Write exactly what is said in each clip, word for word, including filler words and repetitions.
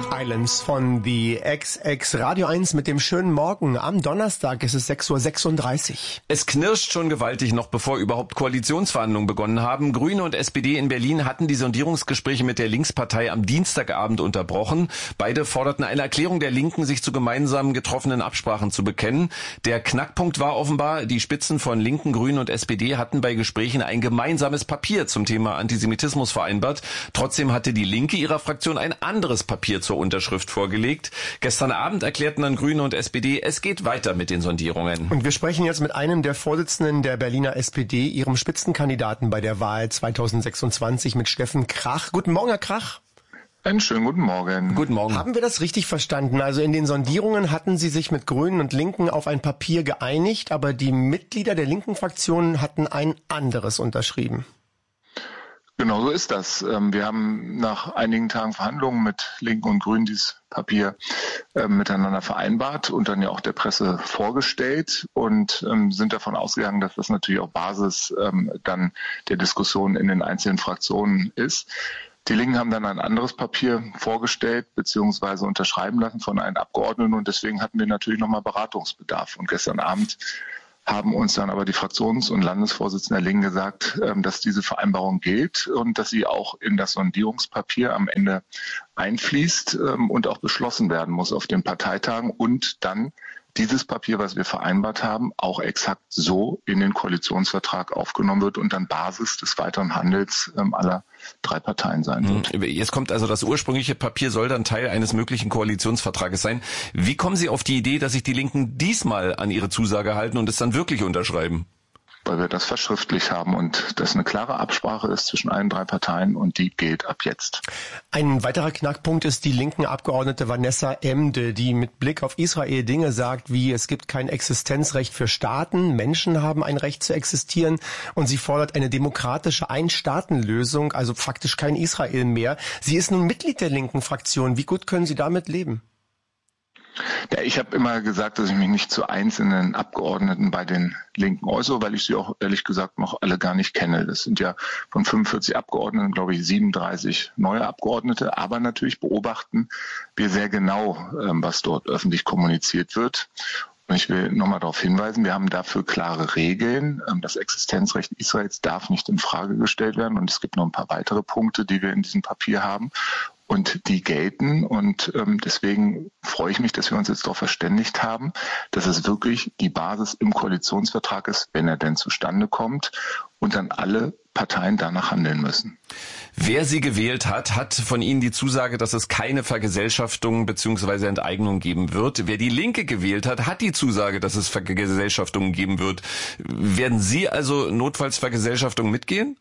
Islands von The X X Radio eins mit dem schönen Morgen. Am Donnerstag ist es sechs Uhr sechsunddreißig. Es knirscht schon gewaltig, noch bevor überhaupt Koalitionsverhandlungen begonnen haben. Grüne und S P D in Berlin hatten die Sondierungsgespräche mit der Linkspartei am Dienstagabend unterbrochen. Beide forderten eine Erklärung der Linken, sich zu gemeinsamen getroffenen Absprachen zu bekennen. Der Knackpunkt war offenbar, die Spitzen von Linken, Grünen und S P D hatten bei Gesprächen ein gemeinsames Papier zum Thema Antisemitismus vereinbart. Trotzdem hatte die Linke ihrer Fraktion ein anderes Papier zur Unterschrift vorgelegt. Gestern Abend erklärten dann Grüne und S P D, es geht weiter mit den Sondierungen. Und wir sprechen jetzt mit einem der Vorsitzenden der Berliner S P D, ihrem Spitzenkandidaten bei der Wahl zweitausendsechsundzwanzig, mit Steffen Krach. Guten Morgen, Herr Krach. Einen schönen guten Morgen. Guten Morgen. Haben wir das richtig verstanden? Also in den Sondierungen hatten Sie sich mit Grünen und Linken auf ein Papier geeinigt, aber die Mitglieder der linken Fraktionen hatten ein anderes unterschrieben. Genau so ist das. Wir haben nach einigen Tagen Verhandlungen mit Linken und Grünen dieses Papier äh, miteinander vereinbart und dann ja auch der Presse vorgestellt und ähm, sind davon ausgegangen, dass das natürlich auch Basis ähm, dann der Diskussion in den einzelnen Fraktionen ist. Die Linken haben dann ein anderes Papier vorgestellt bzw. unterschreiben lassen von einem Abgeordneten und deswegen hatten wir natürlich nochmal Beratungsbedarf. Und gestern Abend haben uns dann aber die Fraktions- und Landesvorsitzenden der Linken gesagt, dass diese Vereinbarung gilt und dass sie auch in das Sondierungspapier am Ende einfließt und auch beschlossen werden muss auf den Parteitagen und dann dieses Papier, was wir vereinbart haben, auch exakt so in den Koalitionsvertrag aufgenommen wird und dann Basis des weiteren Handels ähm, aller drei Parteien sein wird. Jetzt kommt also das ursprüngliche Papier, soll dann Teil eines möglichen Koalitionsvertrages sein. Wie kommen Sie auf die Idee, dass sich die Linken diesmal an ihre Zusage halten und es dann wirklich unterschreiben? Weil wir das verschriftlich haben und das eine klare Absprache ist zwischen allen drei Parteien und die gilt ab jetzt. Ein weiterer Knackpunkt ist die linken Abgeordnete Vanessa Emde, die mit Blick auf Israel Dinge sagt wie, es gibt kein Existenzrecht für Staaten, Menschen haben ein Recht zu existieren und sie fordert eine demokratische Ein-Staaten-Lösung, also faktisch kein Israel mehr. Sie ist nun Mitglied der linken Fraktion. Wie gut können Sie damit leben? Ja, ich habe immer gesagt, dass ich mich nicht zu einzelnen Abgeordneten bei den Linken äußere, weil ich sie auch ehrlich gesagt noch alle gar nicht kenne. Das sind ja von fünfundvierzig Abgeordneten, glaube ich, siebenunddreißig neue Abgeordnete. Aber natürlich beobachten wir sehr genau, was dort öffentlich kommuniziert wird. Und ich will nochmal darauf hinweisen, wir haben dafür klare Regeln. Das Existenzrecht Israels darf nicht in Frage gestellt werden. Und es gibt noch ein paar weitere Punkte, die wir in diesem Papier haben. Und die gelten und ähm, deswegen freue ich mich, dass wir uns jetzt darauf verständigt haben, dass es wirklich die Basis im Koalitionsvertrag ist, wenn er denn zustande kommt und dann alle Parteien danach handeln müssen. Wer Sie gewählt hat, hat von Ihnen die Zusage, dass es keine Vergesellschaftung bzw. Enteignung geben wird. Wer die Linke gewählt hat, hat die Zusage, dass es Vergesellschaftungen geben wird. Werden Sie also notfalls Vergesellschaftungen mitgehen?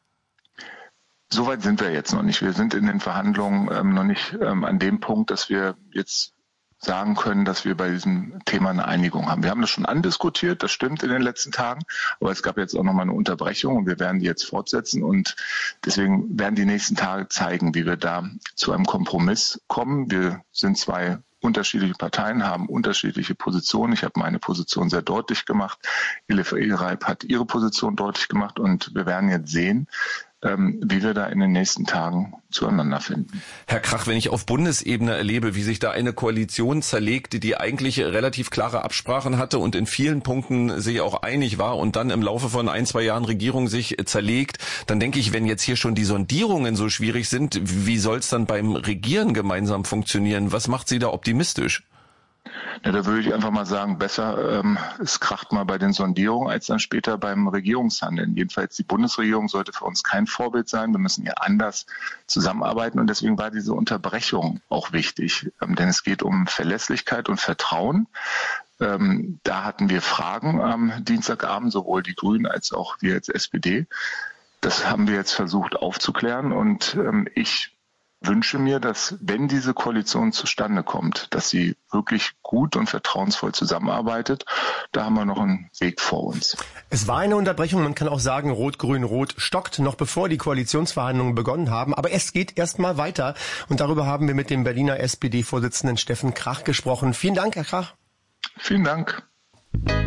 Soweit sind wir jetzt noch nicht. Wir sind in den Verhandlungen ähm, noch nicht ähm, an dem Punkt, dass wir jetzt sagen können, dass wir bei diesem Thema eine Einigung haben. Wir haben das schon andiskutiert, das stimmt in den letzten Tagen, aber es gab jetzt auch nochmal eine Unterbrechung und wir werden die jetzt fortsetzen und deswegen werden die nächsten Tage zeigen, wie wir da zu einem Kompromiss kommen. Wir sind zwei unterschiedliche Parteien, haben unterschiedliche Positionen. Ich habe meine Position sehr deutlich gemacht. Elif Elreib hat ihre Position deutlich gemacht und wir werden jetzt sehen, wie wir da in den nächsten Tagen zueinander finden. Herr Krach, wenn ich auf Bundesebene erlebe, wie sich da eine Koalition zerlegt, die eigentlich relativ klare Absprachen hatte und in vielen Punkten sich auch einig war und dann im Laufe von ein, zwei Jahren Regierung sich zerlegt, dann denke ich, wenn jetzt hier schon die Sondierungen so schwierig sind, wie soll es dann beim Regieren gemeinsam funktionieren? Was macht Sie da optimistisch? Ja, da würde ich einfach mal sagen, besser ähm, es kracht mal bei den Sondierungen als dann später beim Regierungshandeln. Jedenfalls die Bundesregierung sollte für uns kein Vorbild sein. Wir müssen ja anders zusammenarbeiten und deswegen war diese Unterbrechung auch wichtig, ähm, denn es geht um Verlässlichkeit und Vertrauen. Ähm, da hatten wir Fragen am Dienstagabend, sowohl die Grünen als auch wir als S P D. Das haben wir jetzt versucht aufzuklären und ähm, ich wünsche mir, dass, wenn diese Koalition zustande kommt, dass sie wirklich gut und vertrauensvoll zusammenarbeitet. Da haben wir noch einen Weg vor uns. Es war eine Unterbrechung, man kann auch sagen, Rot-Grün-Rot stockt, noch bevor die Koalitionsverhandlungen begonnen haben. Aber es geht erstmal weiter. Und darüber haben wir mit dem Berliner S P D-Vorsitzenden Steffen Krach gesprochen. Vielen Dank, Herr Krach. Vielen Dank.